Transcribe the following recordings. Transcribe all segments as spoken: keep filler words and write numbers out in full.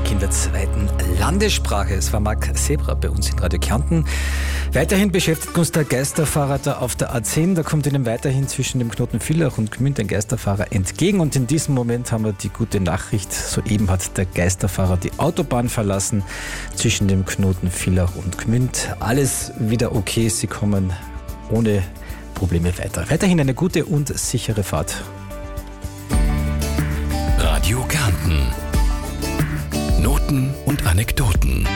Musik in der zweiten Landessprache. Es war Marc Sebra bei uns in Radio Kärnten. Weiterhin beschäftigt uns der Geisterfahrer da auf der A zehn. Da kommt Ihnen weiterhin zwischen dem Knoten Villach und Gmünd ein Geisterfahrer entgegen. Und in diesem Moment haben wir die gute Nachricht. Soeben hat der Geisterfahrer die Autobahn verlassen zwischen dem Knoten Villach und Gmünd. Alles wieder okay. Sie kommen ohne Probleme weiter. Weiterhin eine gute und sichere Fahrt. Radio Kärnten. Noten und Anekdoten.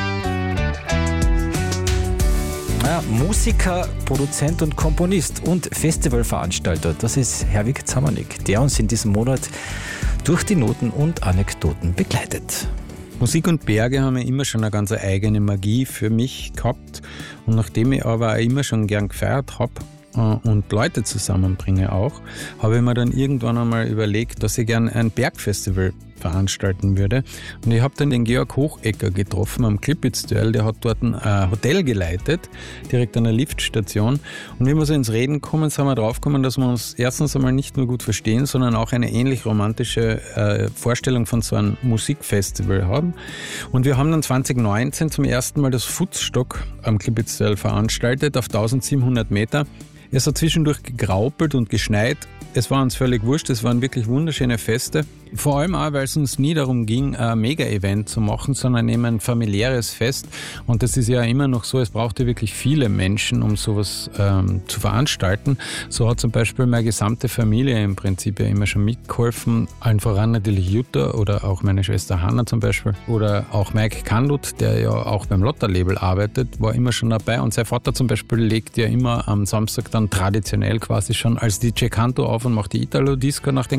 Ja, Musiker, Produzent und Komponist und Festivalveranstalter, das ist Herwig Zamanek, der uns in diesem Monat durch die Noten und Anekdoten begleitet. Musik und Berge haben ja immer schon eine ganz eigene Magie für mich gehabt. Und nachdem ich aber auch immer schon gern gefeiert habe und Leute zusammenbringe auch, habe ich mir dann irgendwann einmal überlegt, dass ich gern ein Bergfestival veranstalten würde. Und ich habe dann den Georg Hochecker getroffen am Klippitztörl, der hat dort ein äh, Hotel geleitet, direkt an der Liftstation. Und wie wir so ins Reden kommen, sind wir draufgekommen, dass wir uns erstens einmal nicht nur gut verstehen, sondern auch eine ähnlich romantische äh, Vorstellung von so einem Musikfestival haben. Und wir haben dann zwanzig neunzehn zum ersten Mal das Futzstock am Klippitztörl veranstaltet auf eintausendsiebenhundert Meter. Es hat zwischendurch gegraupelt und geschneit. Es war uns völlig wurscht, es waren wirklich wunderschöne Feste. Vor allem auch, weil es uns nie darum ging, ein Mega-Event zu machen, sondern eben ein familiäres Fest. Und das ist ja immer noch so, es braucht ja wirklich viele Menschen, um sowas ähm, zu veranstalten. So hat zum Beispiel meine gesamte Familie im Prinzip ja immer schon mitgeholfen. Allen voran natürlich Jutta oder auch meine Schwester Hanna zum Beispiel. Oder auch Mike Kandut, der ja auch beim Lotta-Label arbeitet, war immer schon dabei. Und sein Vater zum Beispiel legt ja immer am Samstag dann traditionell quasi schon als D J Kanto auf und macht die Italo-Disco nach den